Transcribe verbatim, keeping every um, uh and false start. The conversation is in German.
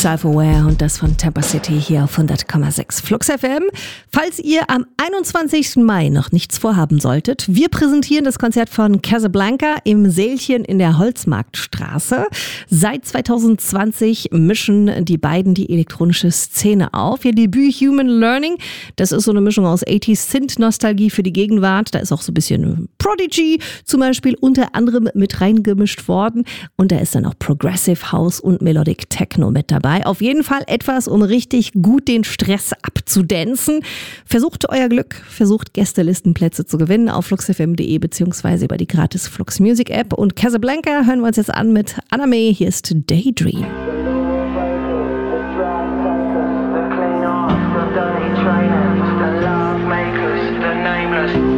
Self-Aware und das von Tampa City hier auf hundert Komma sechs Flux F M. Falls ihr am einundzwanzigsten Mai noch nichts vorhaben solltet, wir präsentieren das Konzert von Casablanca im Sälchen in der Holzmarktstraße. Seit zwanzig zwanzig mischen die beiden die elektronische Szene auf. Ihr Debüt Human Learning, das ist so eine Mischung aus achtziger Synth-Nostalgie für die Gegenwart. Da ist auch so ein bisschen Prodigy zum Beispiel unter anderem mit reingemischt worden. Und da ist dann auch Progressive House und Melodic Techno mit dabei. Auf jeden Fall etwas, um richtig gut den Stress abzudancen. Versucht euer Glück, versucht Gästelistenplätze zu gewinnen auf fluxfm punkt de beziehungsweise über die gratis Flux Music App. Und Casablanca hören wir uns jetzt an mit Anna May. Hier ist Daydream.